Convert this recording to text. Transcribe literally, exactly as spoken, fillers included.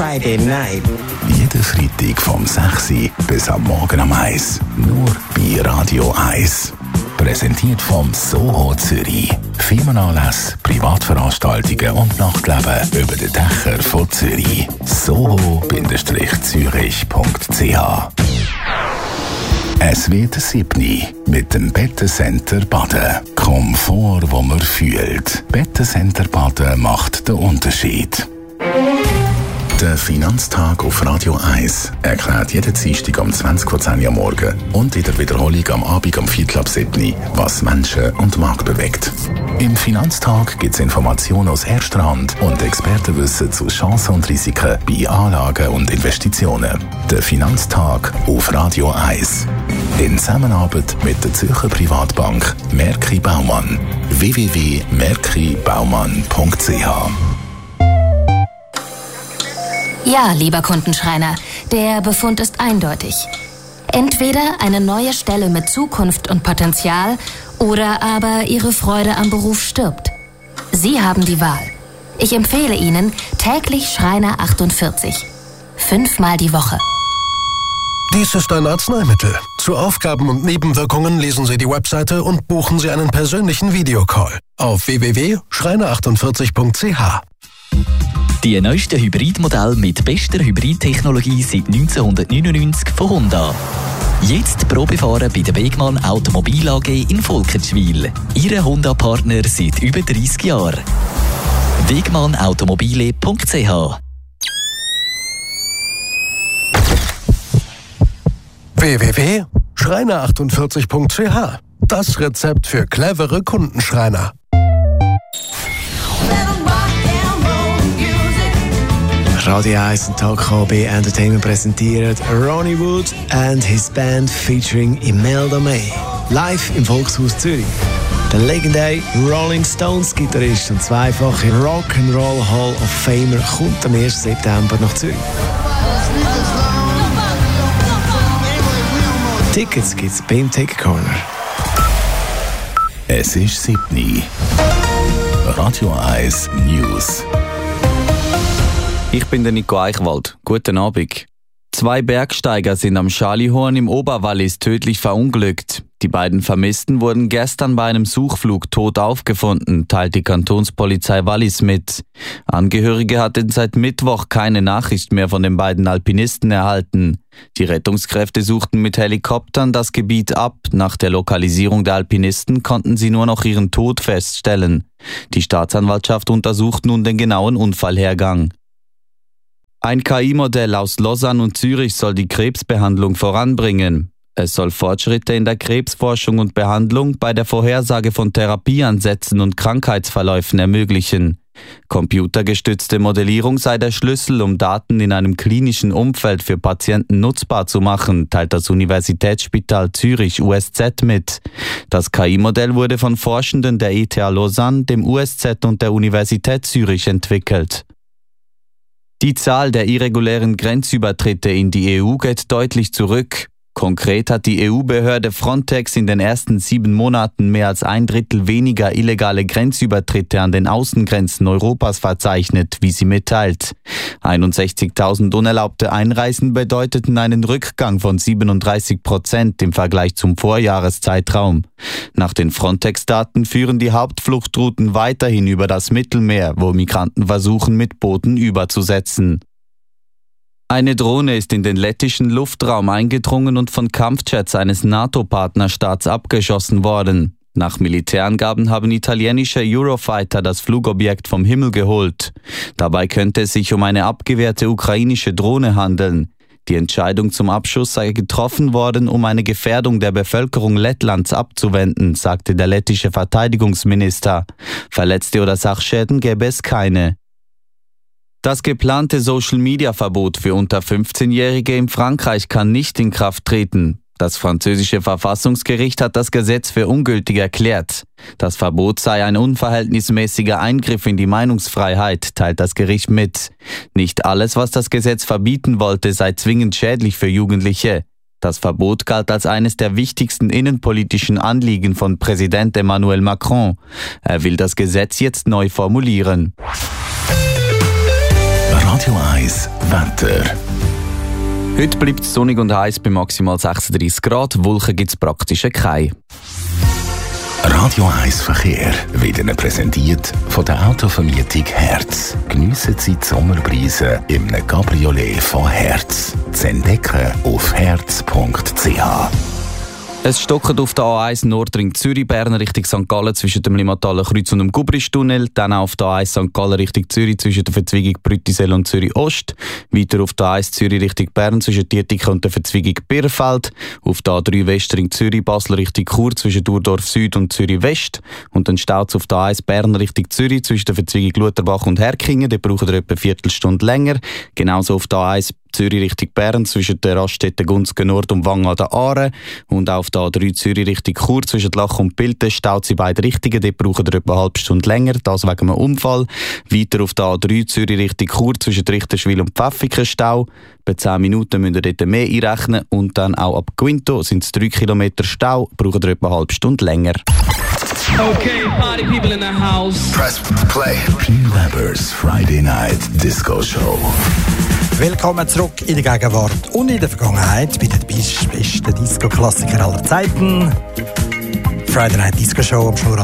Friday night. Jeden Freitag vom sechs Uhr bis am Morgen um eins. Nur bei Radio eins. Präsentiert vom Soho Zürich. Firmenanlässe, Privatveranstaltungen und Nachtleben über den Dächern von Zürich. soho Zürich punkt c h. Es wird sieben mit dem Bettencenter Baden. Komfort, wo man fühlt. Bettencenter Baden macht den Unterschied. Der Finanztag auf Radio eins erklärt jeden Dienstag um zwanzig Uhr zehn am Morgen und in der Wiederholung am Abend um Viertel ab sieben was Menschen und Markt bewegt. Im Finanztag gibt es Informationen aus erster Hand und Expertenwissen zu Chancen und Risiken bei Anlagen und Investitionen. Der Finanztag auf Radio eins. In Zusammenarbeit mit der Zürcher Privatbank Merki Baumann. w w w punkt merki baumann punkt c h. Ja, lieber Kundenschreiner, der Befund ist eindeutig. Entweder eine neue Stelle mit Zukunft und Potenzial oder aber Ihre Freude am Beruf stirbt. Sie haben die Wahl. Ich empfehle Ihnen täglich Schreiner achtundvierzig. Fünfmal die Woche. Dies ist ein Arzneimittel. Zu Aufgaben und Nebenwirkungen lesen Sie die Webseite und buchen Sie einen persönlichen Videocall auf w w w punkt schreiner achtundvierzig punkt c h. Die neuesten Hybridmodelle mit bester Hybridtechnologie seit neunzehnhundertneunundneunzig von Honda. Jetzt Probefahren bei der Wegmann Automobil A G in Volkertschwil. Ihr Honda-Partner seit über dreissig Jahren. wegmann automobile punkt c h. w w w punkt schreiner achtundvierzig punkt c h. Das Rezept für clevere Kundenschreiner. Radio eins und K K B Entertainment präsentiert Ronnie Wood and his band featuring Imelda May. Live im Volkshaus Zürich. Der legendäre Rolling Stones Gitarrist und zweifache Rock'n'Roll Hall of Famer kommt am ersten September nach Zürich. Tickets gibt's beim Ticket Corner. Es ist sieben. Radio eins News. Ich bin der Nico Eichwald. Guten Abend. Zwei Bergsteiger sind am Schalihorn im Oberwallis tödlich verunglückt. Die beiden Vermissten wurden gestern bei einem Suchflug tot aufgefunden, teilt die Kantonspolizei Wallis mit. Angehörige hatten seit Mittwoch keine Nachricht mehr von den beiden Alpinisten erhalten. Die Rettungskräfte suchten mit Helikoptern das Gebiet ab. Nach der Lokalisierung der Alpinisten konnten sie nur noch ihren Tod feststellen. Die Staatsanwaltschaft untersucht nun den genauen Unfallhergang. Ein K I-Modell aus Lausanne und Zürich soll die Krebsbehandlung voranbringen. Es soll Fortschritte in der Krebsforschung und Behandlung bei der Vorhersage von Therapieansätzen und Krankheitsverläufen ermöglichen. Computergestützte Modellierung sei der Schlüssel, um Daten in einem klinischen Umfeld für Patienten nutzbar zu machen, teilt das Universitätsspital Zürich U S Z mit. Das K I-Modell wurde von Forschenden der E T H Lausanne, dem U S Z und der Universität Zürich entwickelt. Die Zahl der irregulären Grenzübertritte in die E U geht deutlich zurück. Konkret hat die E U-Behörde Frontex in den ersten sieben Monaten mehr als ein Drittel weniger illegale Grenzübertritte an den Außengrenzen Europas verzeichnet, wie sie mitteilt. einundsechzigtausend unerlaubte Einreisen bedeuteten einen Rückgang von siebenunddreißig Prozent im Vergleich zum Vorjahreszeitraum. Nach den Frontex-Daten führen die Hauptfluchtrouten weiterhin über das Mittelmeer, wo Migranten versuchen, mit Booten überzusetzen. Eine Drohne ist in den lettischen Luftraum eingedrungen und von Kampfjets eines NATO-Partnerstaats abgeschossen worden. Nach Militärangaben haben italienische Eurofighter das Flugobjekt vom Himmel geholt. Dabei könnte es sich um eine abgewehrte ukrainische Drohne handeln. Die Entscheidung zum Abschuss sei getroffen worden, um eine Gefährdung der Bevölkerung Lettlands abzuwenden, sagte der lettische Verteidigungsminister. Verletzte oder Sachschäden gäbe es keine. Das geplante Social-Media-Verbot für unter fünfzehnjährige in Frankreich kann nicht in Kraft treten. Das französische Verfassungsgericht hat das Gesetz für ungültig erklärt. Das Verbot sei ein unverhältnismäßiger Eingriff in die Meinungsfreiheit, teilt das Gericht mit. Nicht alles, was das Gesetz verbieten wollte, sei zwingend schädlich für Jugendliche. Das Verbot galt als eines der wichtigsten innenpolitischen Anliegen von Präsident Emmanuel Macron. Er will das Gesetz jetzt neu formulieren. Radio eins Wetter. Heute bleibt es sonnig und heiß bei maximal sechsunddreißig Grad. Wolken gibt es praktisch keine. Radio eins Verkehr wird Ihnen präsentiert von der Autovermietung Herz. Geniessen Sie die Sommerbrise im Cabriolet von Herz. Zu entdecken auf herz punkt c h. Es stockt auf der A eins Nordring Zürich, Bern Richtung Sankt Gallen zwischen dem Limmathaler Kreuz und dem Gubristunnel. Dann auf der A eins Sankt Gallen Richtung Zürich zwischen der Verzweigung Brüttisel und Zürich Ost. Weiter auf der A eins Zürich Richtung Bern zwischen Dietikon und der Verzweigung Birrfeld. Auf der A drei Westring Zürich Basel Richtung Chur zwischen Durdorf Süd und Zürich West. Und dann staut es auf der A eins Bern Richtung Zürich zwischen der Verzweigung Lutherbach und Herkingen. Dort braucht ihr etwa eine Viertelstunde länger. Genauso auf der A eins Zürich Richtung Bern zwischen der Raststätte Gunzgen Nord und Wang an der Aare. Und auf der A drei Zürich Richtung Chur zwischen Lach und Pilten staut sie beide Richtungen. Dort brauchen ihr etwa eine halbe Stunde länger, das wegen einem Unfall. Weiter auf der A drei Zürich Richtung Chur zwischen Richterswil und Pfäffiken Stau. Bei zehn Minuten müsst ihr dort mehr einrechnen. Und dann auch ab Quinto sind es drei Kilometer Stau, brauchen ihr etwa eine halbe Stunde länger. Okay, party people in the house. Press play. P. Weber's Friday Night Disco Show. Willkommen zurück in der Gegenwart und in der Vergangenheit bei den besten Disco-Klassikern aller Zeiten. Friday Night Disco Show am Schnurr